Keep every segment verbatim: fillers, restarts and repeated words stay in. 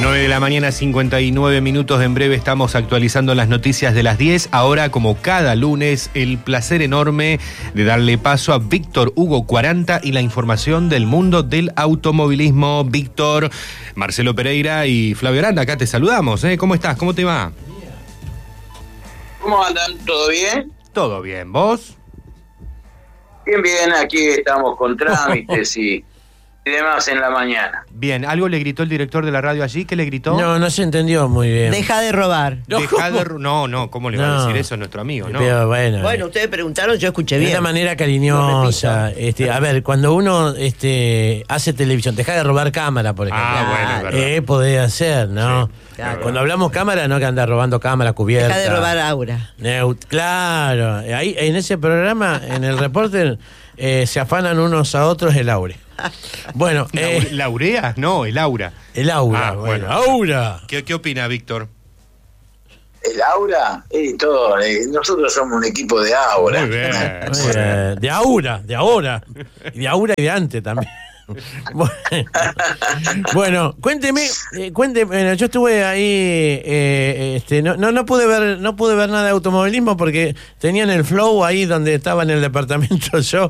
nueve de la mañana, cincuenta y nueve minutos. En breve estamos actualizando las noticias de las diez. Ahora, como cada lunes, el placer enorme de darle paso a Víctor Hugo Cuaranta y la información del mundo del automovilismo. Víctor, Marcelo Pereira y Flavio Aranda, acá te saludamos. ¿eh? ¿Cómo estás? ¿Cómo te va? ¿Cómo andan? ¿Todo bien? Todo bien. ¿Vos? Bien, bien. Aquí estamos con trámites y... y demás en la mañana. Bien, ¿algo le gritó el director de la radio allí? ¿Qué le gritó? No, no se entendió muy bien. Deja de robar. Deja de... No, no, ¿cómo le va No. a decir eso a nuestro amigo? No. Pero bueno, Bueno, ustedes preguntaron, yo escuché de bien. una manera cariñosa. Este, a ver, cuando uno este, hace televisión, deja de robar cámara, por ejemplo. Ah, bueno, es verdad. Eh, podés hacer, ¿no? Sí, claro. Cuando hablamos cámara, no que anda robando cámara cubierta. Deja de robar aura. Neut- claro. Ahí, en ese programa, en el reporter, eh, se afanan unos a otros el aure. Bueno, eh, Laure- ¿Laurea? No, el aura. el aura. Ah, bueno, bueno. aura. ¿Qué, qué opina, Víctor? El aura, y todo. eh, nosotros somos un equipo de aura. Muy bien. Muy bien. De aura, de ahora. Y de aura y de antes también. Bueno, bueno, cuénteme, eh, cuénteme, bueno, yo estuve ahí, eh, este, no, no, no pude ver, no pude ver nada de automovilismo porque tenían el Flow ahí donde estaba en el departamento yo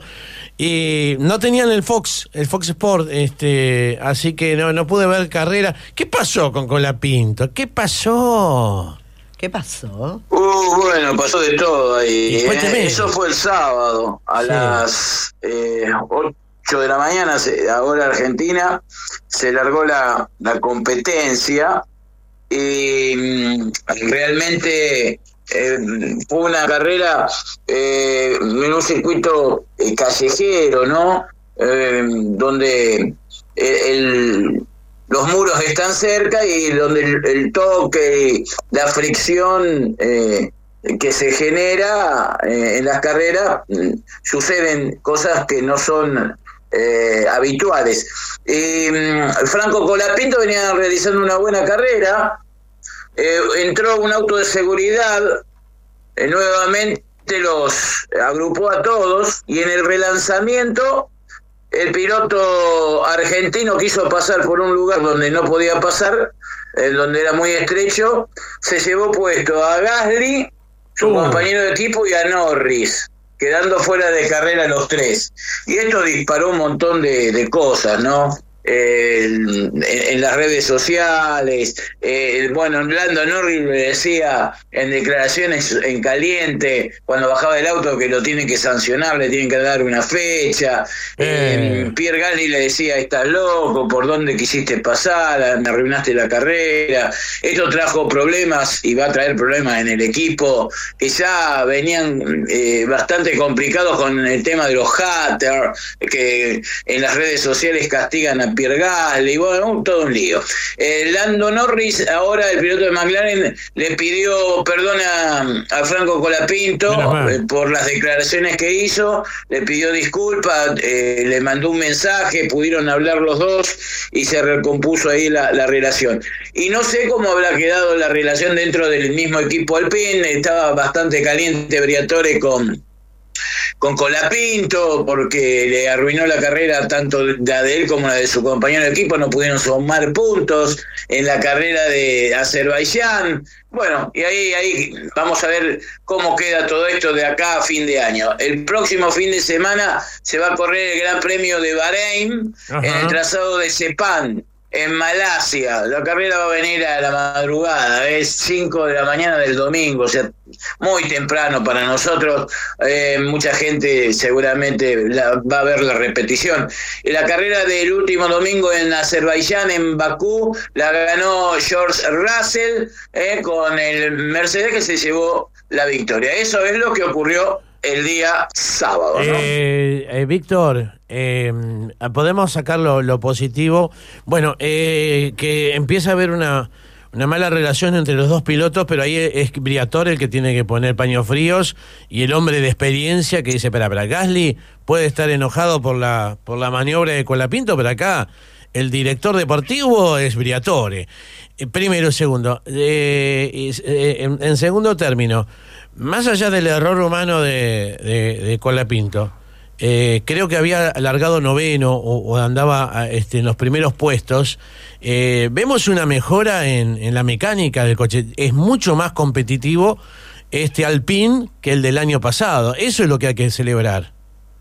y no tenían el Fox, el Fox Sport, este, así que no, no pude ver carrera. ¿Qué pasó con Colapinto? ¿Qué pasó? ¿Qué pasó? Uh, bueno, pasó de todo ahí. Y cuénteme. eh. Eso fue el sábado, a Sí. las eh, ocho de la mañana, se- ahora Argentina, se largó la, la competencia y mm, realmente eh, fue una carrera eh, en un circuito eh, callejero, ¿no? Eh, donde eh, el, los muros están cerca y donde el, el toque, la fricción eh, que se genera eh, en las carreras, mm, suceden cosas que no son eh, habituales. Y, mm, Franco Colapinto venía realizando una buena carrera, eh, entró un auto de seguridad, eh, nuevamente los agrupó a todos y en el relanzamiento el piloto argentino quiso pasar por un lugar donde no podía pasar, eh, donde era muy estrecho, se llevó puesto a Gasly, su Uh. compañero de equipo, y a Norris, quedando fuera de carrera los tres. Y esto disparó un montón de, de cosas, ¿no? Eh, en, en las redes sociales, eh, bueno, Lando Norris le decía en declaraciones en caliente cuando bajaba del auto que lo tienen que sancionar, le tienen que dar una fecha. eh. Eh. Pierre Gasly le decía: estás loco, ¿por dónde quisiste pasar? Me arruinaste la carrera. Esto trajo problemas y va a traer problemas en el equipo que ya venían eh, bastante complicados con el tema de los haters, que en las redes sociales castigan a Pierre Gasly, bueno, todo un lío. Eh, Lando Norris, ahora el piloto de McLaren, le pidió perdón a, a Franco Colapinto eh, por las declaraciones que hizo, le pidió disculpas, eh, le mandó un mensaje, pudieron hablar los dos y se recompuso ahí la, la relación. Y no sé cómo habrá quedado la relación dentro del mismo equipo Alpine, estaba bastante caliente Briatore con... con Colapinto, porque le arruinó la carrera tanto la de él como la de su compañero de equipo, no pudieron sumar puntos en la carrera de Azerbaiyán. Bueno, y ahí, ahí vamos a ver cómo queda todo esto de acá a fin de año. El próximo fin de semana se va a correr el Gran Premio de Bahrein, Ajá. en el trazado de Sepang, en Malasia. La carrera va a venir a la madrugada, es cinco de la mañana del domingo, o sea, muy temprano para nosotros. Eh, mucha gente seguramente la, va a ver la repetición. La carrera del último domingo en Azerbaiyán, en Bakú, la ganó George Russell eh, con el Mercedes, que se llevó la victoria. Eso es lo que ocurrió el día sábado, ¿no? Eh, eh, Víctor, eh, podemos sacar lo, lo positivo. Bueno, eh, que empieza a haber una, una mala relación entre los dos pilotos, pero ahí es Briatore el que tiene que poner paños fríos y el hombre de experiencia que dice: espera, espera, Gasly puede estar enojado por la, por la maniobra de Colapinto, pero acá el director deportivo es Briatore. Eh, primero, segundo, eh, eh, en, en segundo término, más allá del error humano de, de, de Colapinto, eh, creo que había largado noveno o, o andaba este, en los primeros puestos. Eh, vemos una mejora en, en la mecánica del coche. Es mucho más competitivo este Alpine que el del año pasado. Eso es lo que hay que celebrar.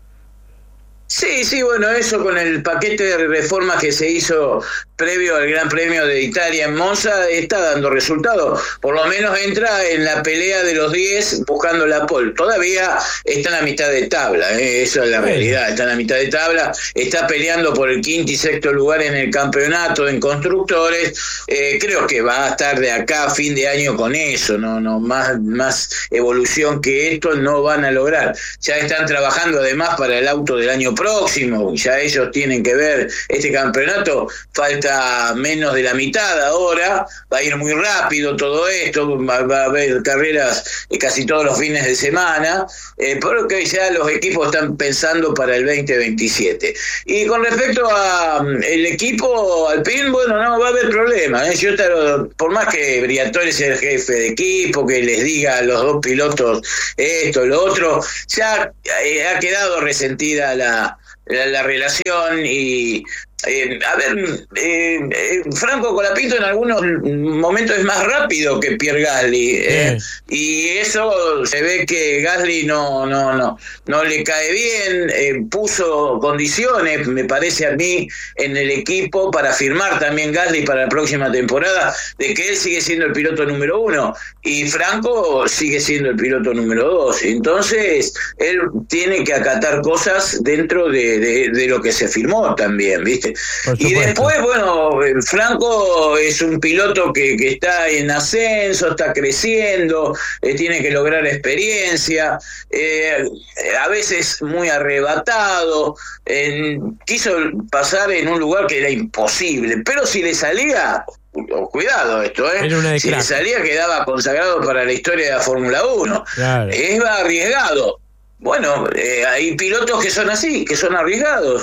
Sí, sí, bueno, eso con el paquete de reformas que se hizo previo al Gran Premio de Italia en Monza está dando resultados. Por lo menos entra en la pelea de los diez buscando la pole. Todavía está en la mitad de tabla, ¿eh? Eso es la realidad. Está en la mitad de tabla, está peleando por el quinto y sexto lugar en el campeonato en constructores. Eh, creo que va a estar de acá a fin de año con eso. No, no más, más evolución que esto no van a lograr. Ya están trabajando además para el auto del año próximo. Ya ellos tienen que ver este campeonato. Falta menos de la mitad ahora, va a ir muy rápido todo esto, va, va a haber carreras eh, casi todos los fines de semana, eh, porque ya los equipos están pensando para el veinte veintisiete. Y con respecto a um, el equipo Alpine, bueno, no va a haber problema, ¿eh? Yo te, por más que Briatore sea el jefe de equipo, que les diga a los dos pilotos esto, lo otro, ya eh, ha quedado resentida la, la, la relación y Eh, a ver, eh, eh, Franco Colapinto en algunos momentos es más rápido que Pierre Gasly, eh, y eso se ve que Gasly no no no no le cae bien. Eh, puso condiciones, me parece a mí, en el equipo para firmar también Gasly para la próxima temporada, de que él sigue siendo el piloto número uno y Franco sigue siendo el piloto número dos. Entonces él tiene que acatar cosas dentro de, de, de lo que se firmó también, ¿viste? Y después, bueno, Franco es un piloto que, que está en ascenso, está creciendo, eh, tiene que lograr experiencia, eh, a veces muy arrebatado, eh, quiso pasar en un lugar que era imposible, pero si le salía, cuidado esto, ¿eh? Si le salía quedaba consagrado para la historia de la Fórmula uno. Claro. Es arriesgado. Bueno, eh, hay pilotos que son así, que son arriesgados,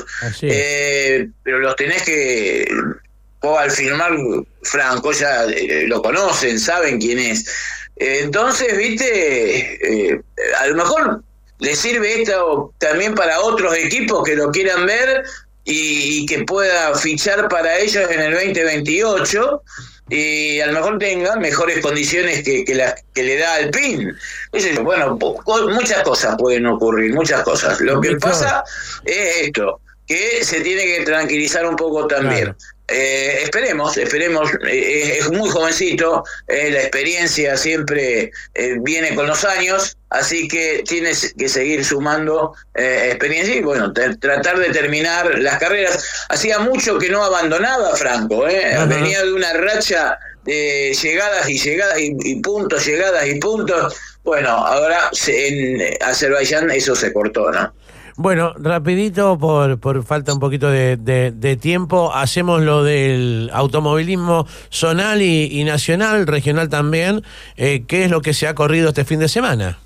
eh, pero los tenés que, o al firmar Franco ya eh, lo conocen, saben quién es. Eh, entonces, viste, eh, a lo mejor les sirve esto también para otros equipos que lo quieran ver y, y que pueda fichar para ellos en el veinte veintiocho. Y a lo mejor tengan mejores condiciones que, que, la, que le da Alpine. Bueno, muchas cosas pueden ocurrir, muchas cosas. Lo que pasa es esto, que se tiene que tranquilizar un poco también. Claro. Eh, esperemos, esperemos, eh, es muy jovencito, eh, la experiencia siempre eh, viene con los años, así que tienes que seguir sumando eh, experiencia y bueno, t- tratar de terminar las carreras. Hacía mucho que no abandonaba Franco, eh, uh-huh. Venía de una racha de llegadas y llegadas y, y puntos, llegadas y puntos. Bueno, ahora se, en Azerbaiyán eso se cortó, ¿no? Bueno, rapidito, por, por falta un poquito de, de, de tiempo, hacemos lo del automovilismo zonal y, y nacional, regional también. Eh, ¿Qué es lo que se ha corrido este fin de semana?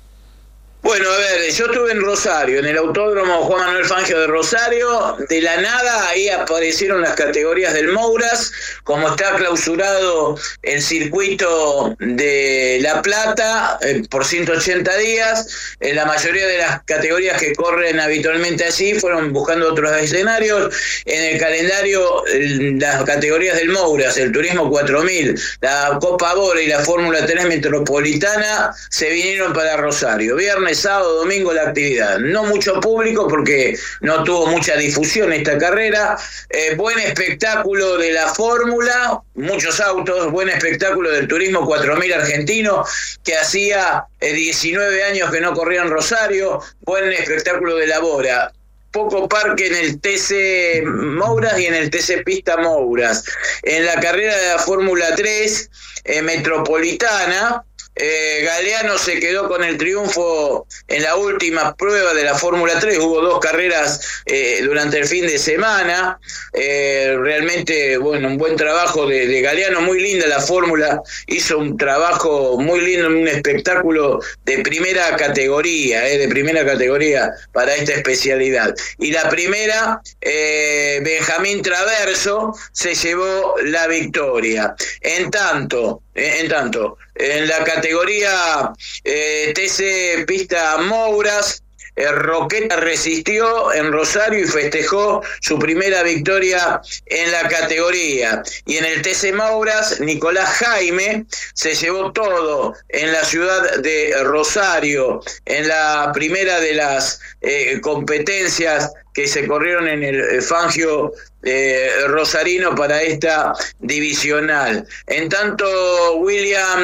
Bueno, a ver, yo estuve en Rosario, en el Autódromo Juan Manuel Fangio de Rosario. De la nada ahí aparecieron las categorías del Mouras, como está clausurado el circuito de La Plata eh, por ciento ochenta días. Eh, la mayoría de las categorías que corren habitualmente allí fueron buscando otros escenarios. En el calendario, eh, las categorías del Mouras, el Turismo cuatro mil, la Copa Bora y la Fórmula tres Metropolitana se vinieron para Rosario. Viernes, sábado, domingo la actividad. No mucho público porque no tuvo mucha difusión esta carrera. Eh, buen espectáculo de la Fórmula, muchos autos, buen espectáculo del Turismo cuatro mil argentino, que hacía eh, diecinueve años que no corría en Rosario. Buen espectáculo de la Bora. Poco parque en el T C Mouras y en el T C Pista Mouras. En la carrera de la Fórmula tres eh, Metropolitana, Eh, Galeano se quedó con el triunfo en la última prueba de la Fórmula tres. Hubo dos carreras eh, durante el fin de semana. Eh, realmente, bueno, un buen trabajo de, de Galeano, muy linda la Fórmula. Hizo un trabajo muy lindo, un espectáculo de primera categoría, eh, de primera categoría para esta especialidad. Y la primera, eh, Benjamín Traverso se llevó la victoria. En tanto, eh, en tanto, en la categoría eh, T C Pista Mouras, eh, Roqueta resistió en Rosario y festejó su primera victoria en la categoría. Y en el T C Mauras, Nicolás Jaime se llevó todo en la ciudad de Rosario, en la primera de las eh, competencias que se corrieron en el Fangio eh, Rosarino para esta divisional. En tanto, William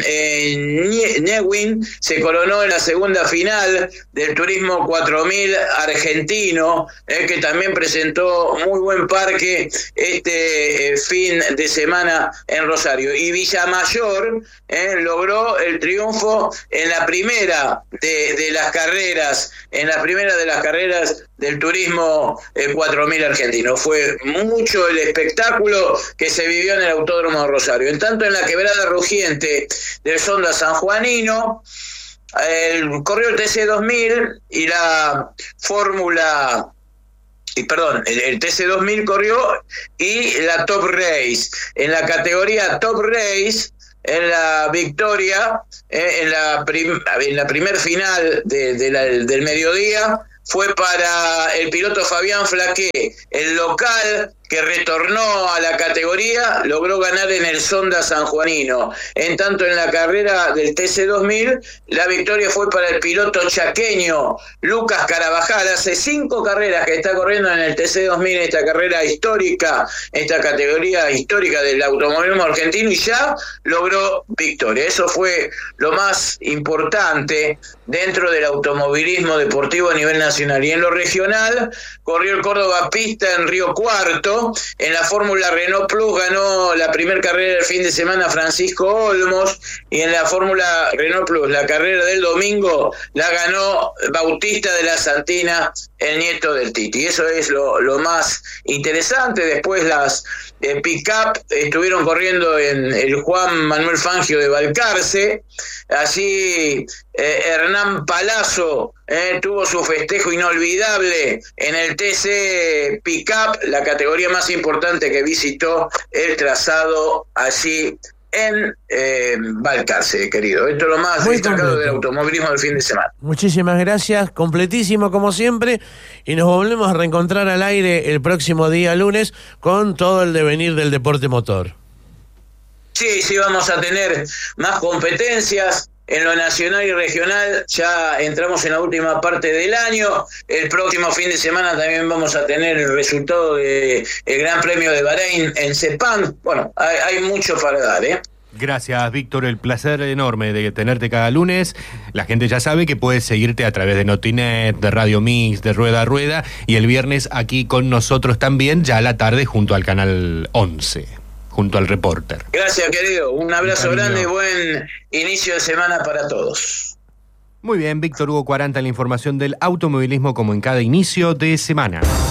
eh, Newin se coronó en la segunda final del Turismo cuatro mil argentino, eh, que también presentó muy buen parque este eh, fin de semana en Rosario. Y Villamayor eh, logró el triunfo en la primera de, de las carreras, en la primera de las carreras del Turismo eh, cuatro mil argentino. Fue mucho el espectáculo que se vivió en el Autódromo de Rosario. En tanto, en la quebrada rugiente del Sonda sanjuanino, el, corrió el T C dos mil y la Fórmula... Y perdón, el, el T C dos mil corrió y la Top Race. En la categoría Top Race, en la victoria, eh, en la prim, en la primer final de, de la, del mediodía, fue para el piloto Fabián Flaqué, el local que retornó a la categoría, logró ganar en el Sonda sanjuanino. En tanto, en la carrera del T C dos mil, la victoria fue para el piloto chaqueño Lucas Carabajal. Hace cinco carreras que está corriendo en el T C dos mil, esta carrera histórica, esta categoría histórica del automovilismo argentino, y ya logró victoria. Eso fue lo más importante dentro del automovilismo deportivo a nivel nacional. Y en lo regional, corrió el Córdoba Pista en Río Cuarto. En la Fórmula Renault Plus ganó la primera carrera del fin de semana Francisco Olmos, y en la Fórmula Renault Plus, la carrera del domingo, la ganó Bautista de la Santina, el nieto del Titi. Eso es lo, lo más interesante. Después las eh, pick-up estuvieron corriendo en el Juan Manuel Fangio de Balcarce. Allí eh, Hernán Palazzo eh, tuvo su festejo inolvidable en el T C Pickup, la categoría más importante que visitó el trazado allí en eh, Balcarce, querido. Esto es lo más Muy destacado completo del automovilismo del fin de semana. Muchísimas gracias, completísimo como siempre, y nos volvemos a reencontrar al aire el próximo día lunes con todo el devenir del deporte motor. Sí, sí, vamos a tener más competencias en lo nacional y regional. Ya entramos en la última parte del año. El próximo fin de semana también vamos a tener el resultado del Gran Premio de Bahrein en Sepang. Bueno, hay, hay mucho para dar, ¿eh? Gracias, Víctor, el placer enorme de tenerte cada lunes. La gente ya sabe que puedes seguirte a través de Notinet, de Radio Mix, de Rueda a Rueda, y el viernes aquí con nosotros también, ya a la tarde, junto al Canal once. Junto al Reporter. Gracias, querido. Un abrazo Un grande y buen inicio de semana para todos. Muy bien, Víctor Hugo cuarenta, la información del automovilismo como en cada inicio de semana.